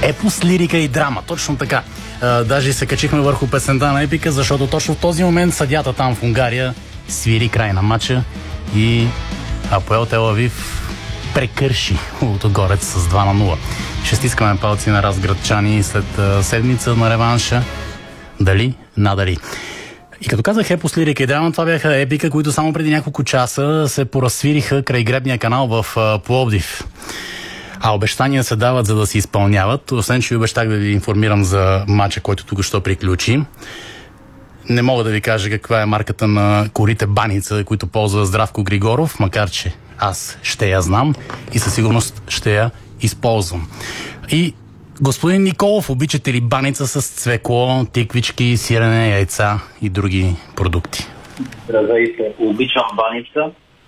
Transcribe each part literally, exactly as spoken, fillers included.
Епос, лирика и драма. Точно така. А, даже се качихме върху песента на Епика, защото точно в този момент съдята там в Унгария свири край на матча и Апоел Тел Авив прекърши Лудогорец с два на нула. Ще стискаме палци на разградчани след а, седмица на реванша. Дали? Надали. И като казах Епос, лирика и драма, това бяха Епика, които само преди няколко часа се поразсвириха край гребния канал в а, Пловдив. А обещания се дават, за да се изпълняват. Освен, че ви обещах да ви информирам за матча, който тук ще приключи. Не мога да ви кажа каква е марката на корите Баница, които ползва Здравко Григоров, макар че аз ще я знам и със сигурност ще я използвам. И господин Николов, обичате ли баница с цвекло, тиквички, сирене, яйца и други продукти? Здравейте, обичам баница,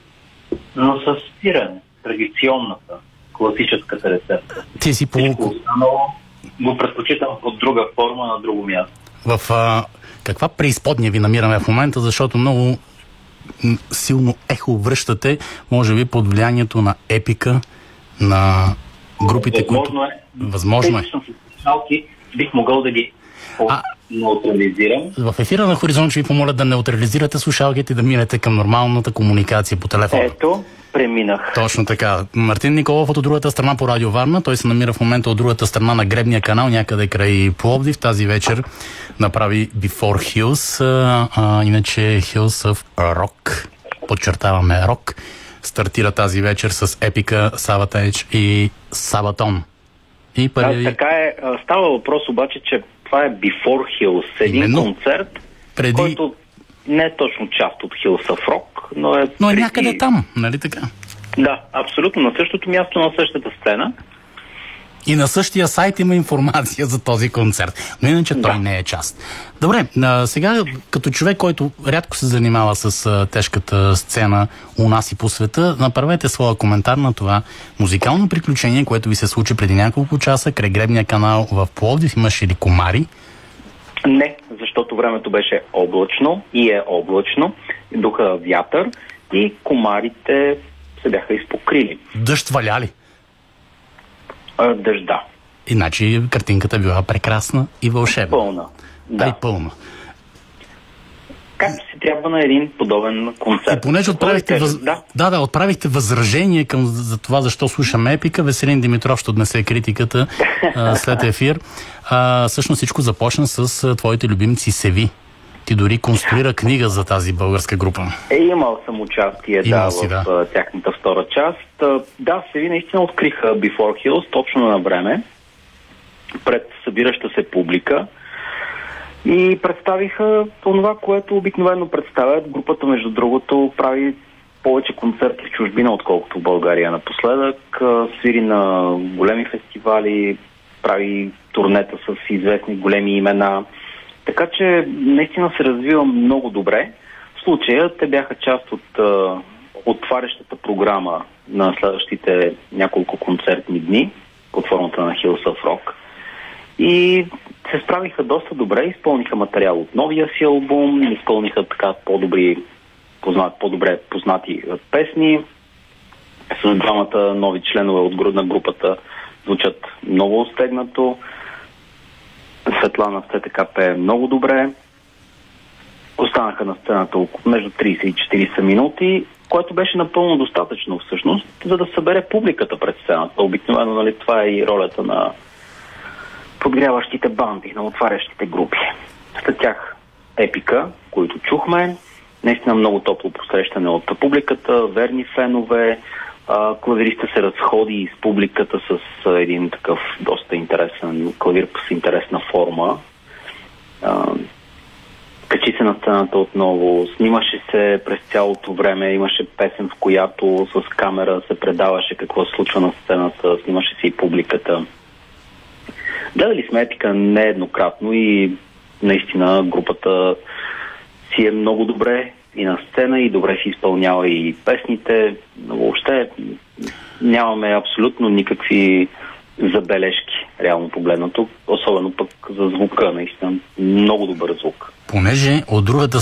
но с сирене, традиционната, класическата рецепта. Ти си по... Всичко останало го предпочитам под друга форма на друго място. В а, каква преизподня ви намираме в момента, защото много м- силно ехо връщате, може би под влиянието на Епика, на групите, Възможно които... е. Възможно е. Слушалки, бих могъл да ги А... неутрализирам. В ефира на Хоризонт ще ви помоля да неутрализирате слушалките и да минете към нормалната комуникация по телефона. Ето, преминах. Точно така. Мартин Николов от другата страна по Радио Варна. Той се намира в момента от другата страна на гребния канал, някъде край Пловдив. Тази вечер направи Before Hills, а, а, иначе Hills of Rock. Подчертаваме рок. Стартира тази вечер с Епика, Саватеч и Сабатон. И първи... Да, така е. Става въпрос обаче, че това е Before Hills. Един Именно. концерт, Преди... който не е точно част от Hills of Rock, но е... Но е преди... някъде там, нали така? Да, абсолютно. На същото място, на същата сцена. И на същия сайт има информация за този концерт. Но иначе да. Той не е част. Добре, а, сега като човек, който рядко се занимава с а, тежката сцена у нас и по света, направете своя коментар на това музикално приключение, което ви се случи преди няколко часа край гребния канал в Пловдив. Имаше ли комари? Не, защото времето беше облачно и е облачно. Духа вятър и комарите се бяха изпокрили. Дъжд валя ли? А, дъжда. Иначе картинката била прекрасна и вълшебна. Пълна. Да. Ай, пълна. Как си трябва на един подобен концерт? И понеже отправихте, въз... да. Да, да, отправихте възражение към за това защо слушаме Епика, Веселин Димитров ще отнесе критиката а, след ефир. А, всъщност всичко започна с а, твоите любимци Севи. Ти дори конструира книга за тази българска група. Е, имал съм участие Имал да, си, в да. тяхната втора част. Да, Севи наистина откриха Before Hills точно на време пред събираща се публика и представиха това, което обикновено представят. Групата, между другото, прави повече концерти в чужбина, отколкото в България напоследък. Свири на големи фестивали, прави турнета с известни големи имена. Така че наистина се развива много добре. В случая те бяха част от а, отварящата програма на следващите няколко концертни дни под формата на Hills of Rock. И се справиха доста добре, изпълниха материал от новия си албум, изпълниха така по-добри, познат, по-добре познати песни. С двамата нови членове от на групата звучат много стегнато. Светлана все така пее много добре. Останаха на сцената между трийсет и четирийсет минути, което беше напълно достатъчно всъщност, за да събере публиката пред сцената. Обикновено, нали, това е и ролята на подгряващите банди, на отварящите групи. След тях Епика, които чухме, наистина много топло посрещане от публиката, верни фенове. Клавириста се разходи с публиката с един такъв доста интересен клавир с интересна форма. А, качи се на сцената отново, снимаше се през цялото време, имаше песен, в която с камера се предаваше какво се случва на сцената, снимаше се и публиката. Гледали сме Епика нееднократно и наистина групата си е много добре и на сцена, и добре си изпълнява и песните. Въобще нямаме абсолютно никакви забележки, реално погледнато. Особено пък за звука, наистина много добър звук. Понеже от другата